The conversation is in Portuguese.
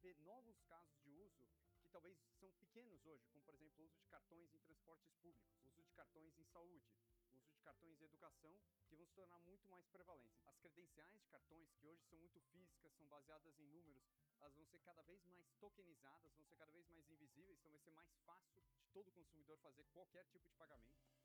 ver novos casos de uso que talvez são pequenos hoje, como por exemplo o uso de cartões em transportes públicos, o uso de cartões em saúde, o uso de cartões em educação, que vão se tornar muito mais prevalentes. As credenciais de cartões, que hoje são muito físicas, são baseadas em números, elas vão ser cada vez mais tokenizadas, vão ser cada vez mais invisíveis, então vai ser mais fácil de todo consumidor fazer qualquer tipo de pagamento.